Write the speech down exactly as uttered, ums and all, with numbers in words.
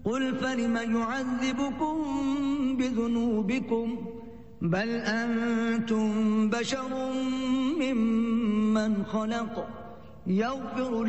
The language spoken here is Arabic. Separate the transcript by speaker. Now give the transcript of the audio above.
Speaker 1: قل فلم يعذبكم بذنوبكم بل أنتم بشر ممن خلق يغفر